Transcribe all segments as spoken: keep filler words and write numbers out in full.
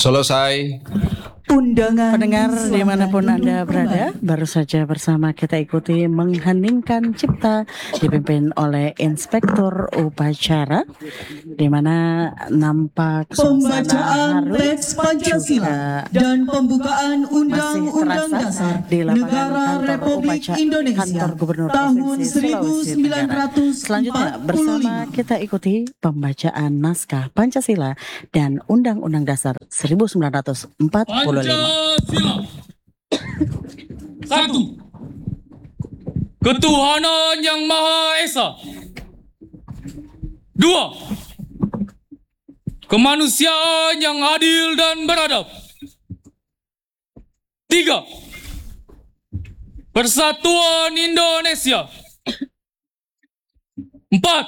Selesai. Undangan Pendengar selamat dimanapun duduk Anda berada, kembali. baru saja bersama kita ikuti mengheningkan cipta dipimpin oleh Inspektur Upacara, di mana nampak suasana Pembacaan haru teks Pancasila juga dan pembukaan masih Undang-Undang terasa Dasar di lapangan Negara kantor Republik Upacara Indonesia kantor Gubernur tahun Provinsi Sulawesi Tenggara. Selanjutnya bersama seribu sembilan ratus empat puluh lima. kita ikuti pembacaan naskah Pancasila dan Undang-Undang Dasar seribu sembilan ratus empat puluh lima. Pancasila. Satu. Ketuhanan yang Maha Esa. Dua. Kemanusiaan yang adil dan beradab. Tiga. Persatuan Indonesia. Empat.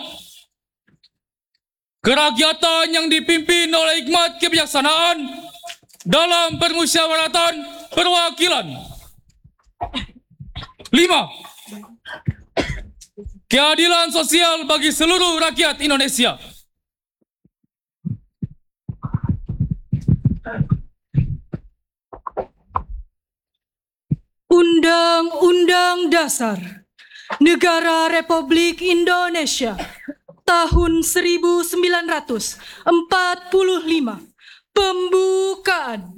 Kerakyatan yang dipimpin oleh hikmat kebijaksanaan dalam permusyawaratan perwakilan. Lima. Keadilan sosial bagi seluruh rakyat Indonesia. Undang-Undang Dasar Negara Republik Indonesia tahun seribu sembilan ratus empat puluh lima. Pembukaan.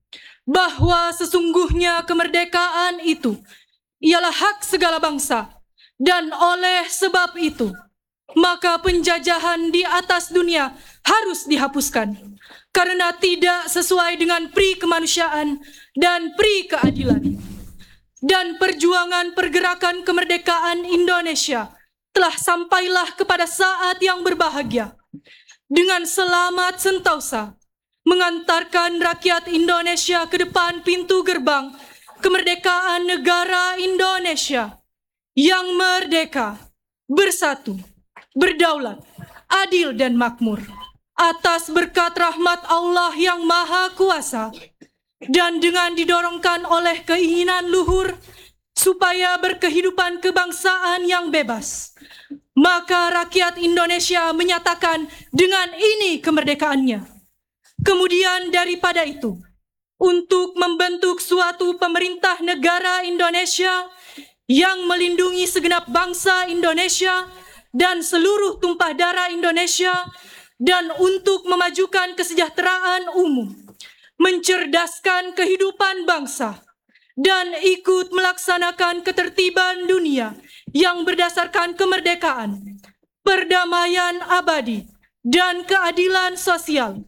Bahwa sesungguhnya kemerdekaan itu ialah hak segala bangsa, dan oleh sebab itu maka penjajahan di atas dunia harus dihapuskan karena tidak sesuai dengan pri kemanusiaan dan pri keadilan. Dan perjuangan pergerakan kemerdekaan Indonesia telah sampailah kepada saat yang berbahagia dengan selamat sentosa mengantarkan rakyat Indonesia ke depan pintu gerbang kemerdekaan negara Indonesia yang merdeka, bersatu, berdaulat, adil dan makmur atas berkat rahmat Allah yang Maha Kuasa, dan dengan didorongkan oleh keinginan luhur supaya berkehidupan kebangsaan yang bebas, maka rakyat Indonesia menyatakan dengan ini kemerdekaannya. Kemudian daripada itu, untuk membentuk suatu pemerintah negara Indonesia yang melindungi segenap bangsa Indonesia dan seluruh tumpah darah Indonesia, dan untuk memajukan kesejahteraan umum, mencerdaskan kehidupan bangsa, dan ikut melaksanakan ketertiban dunia yang berdasarkan kemerdekaan, perdamaian abadi, dan keadilan sosial.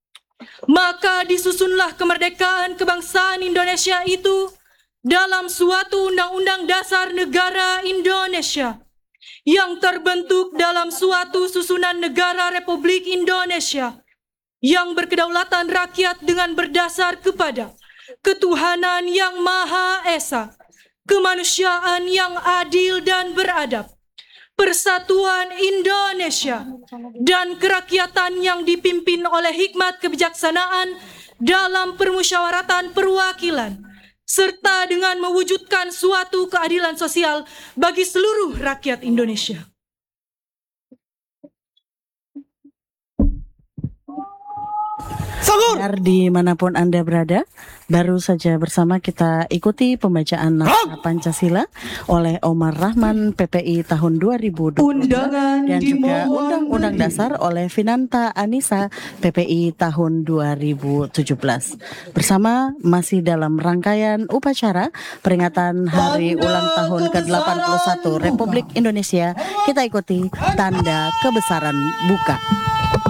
Maka disusunlah kemerdekaan kebangsaan Indonesia itu dalam suatu undang-undang dasar negara Indonesia yang terbentuk dalam suatu susunan negara Republik Indonesia yang berkedaulatan rakyat dengan berdasar kepada ketuhanan yang Maha Esa, kemanusiaan yang adil dan beradab, persatuan Indonesia, dan kerakyatan yang dipimpin oleh hikmat kebijaksanaan dalam permusyawaratan perwakilan, serta dengan mewujudkan suatu keadilan sosial bagi seluruh rakyat Indonesia. Biar dimanapun Anda berada, baru saja bersama kita ikuti pembacaan naskah Pancasila oleh Omar Rahman P P I tahun dua ribu dua puluh dua dan juga Undang-Undang Dasar oleh Finanta Anissa P P I tahun dua ribu tujuh belas. Bersama masih dalam rangkaian upacara peringatan Hari Ulang Tahun ke delapan puluh satu Republik Indonesia, kita ikuti tanda kebesaran buka.